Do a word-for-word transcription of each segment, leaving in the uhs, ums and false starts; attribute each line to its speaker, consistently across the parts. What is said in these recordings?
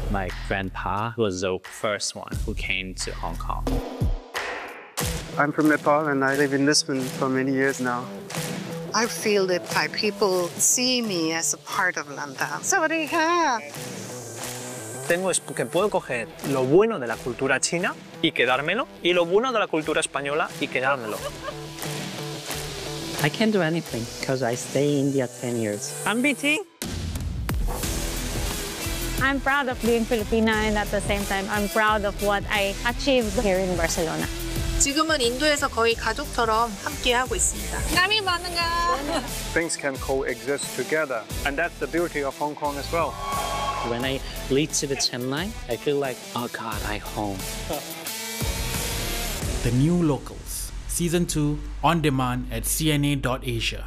Speaker 1: My grandpa was the first one who came to Hong Kong.
Speaker 2: I'm from Nepal and I live in Lisbon for many years now.
Speaker 3: I feel that Thai people see me as a part of Lantau. Sawadee-ka.
Speaker 4: Tengo es que puedo coger lo bueno de la cultura china y quedármelo, y lo bueno de la cultura española y quedármelo.
Speaker 1: I can do anything because I stay in India ten years.
Speaker 4: I'm B T.
Speaker 5: I'm proud of being Filipina, and at the same time, I'm proud of what I achieved here in Barcelona.
Speaker 6: 지금은 인도에서 거의 가족처럼 함께하고 있습니다.
Speaker 5: Kami bangga.
Speaker 7: Things can coexist together, and that's the beauty of Hong Kong as well.
Speaker 1: When I lead to the Chen line, I feel like, oh God, I'm home.
Speaker 8: The New Locals, Season two, on demand at C N A dot Asia.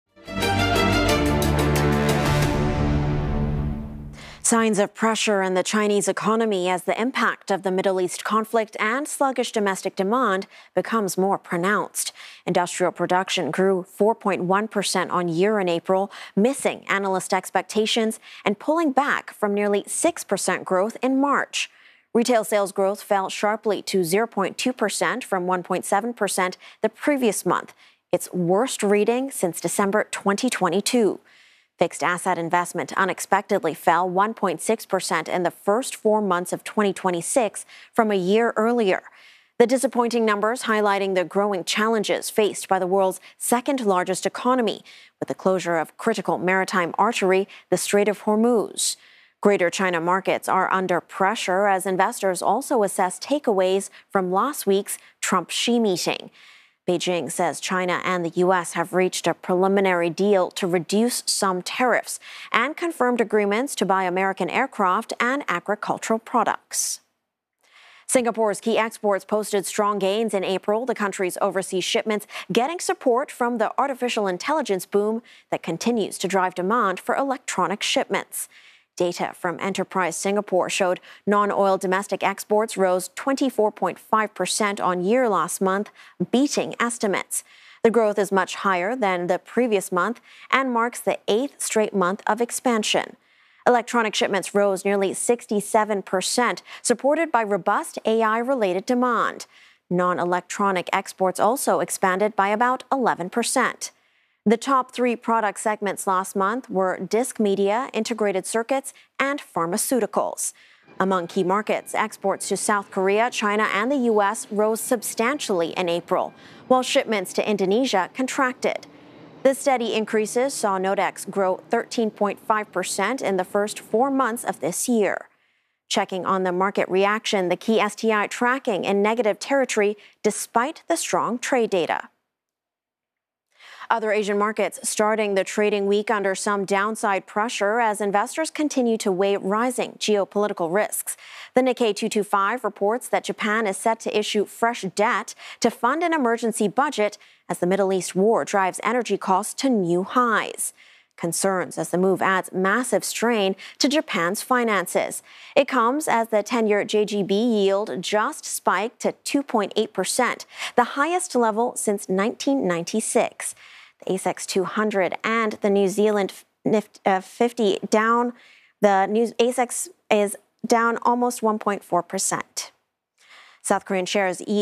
Speaker 9: Signs of pressure in the Chinese economy as the impact of the Middle East conflict and sluggish domestic demand becomes more pronounced. Industrial production grew four point one percent on year in April, missing analyst expectations and pulling back from nearly six percent growth in March. Retail sales growth fell sharply to zero point two percent from one point seven percent the previous month, its worst reading since December twenty twenty-two. Fixed asset investment unexpectedly fell one point six percent in the first four months of twenty twenty-six from a year earlier. The disappointing numbers highlighting the growing challenges faced by the world's second largest economy, with the closure of critical maritime artery, the Strait of Hormuz. Greater China markets are under pressure as investors also assess takeaways from last week's Trump-Xi meeting. Beijing says China and the U S have reached a preliminary deal to reduce some tariffs and confirmed agreements to buy American aircraft and agricultural products. Singapore's key exports posted strong gains in April, the country's overseas shipments getting support from the artificial intelligence boom that continues to drive demand for electronic shipments. Data from Enterprise Singapore showed non-oil domestic exports rose twenty-four point five percent on year last month, beating estimates. The growth is much higher than the previous month and marks the eighth straight month of expansion. Electronic shipments rose nearly sixty-seven percent, supported by robust A I-related demand. Non-electronic exports also expanded by about eleven percent. The top three product segments last month were disc media, integrated circuits, and pharmaceuticals. Among key markets, exports to South Korea, China, and the U S rose substantially in April, while shipments to Indonesia contracted. The steady increases saw Nodex grow thirteen point five percent in the first four months of this year. Checking on the market reaction, the key S T I tracking in negative territory despite the strong trade data. Other Asian markets starting the trading week under some downside pressure as investors continue to weigh rising geopolitical risks. The Nikkei two twenty-five reports that Japan is set to issue fresh debt to fund an emergency budget as the Middle East war drives energy costs to new highs. Concerns as the move adds massive strain to Japan's finances. It comes as the ten-year J G B yield just spiked to two point eight percent, the highest level since nineteen ninety-six. The A S X two hundred and the New Zealand fifty down. The new A S X is down almost one point four percent. South Korean shares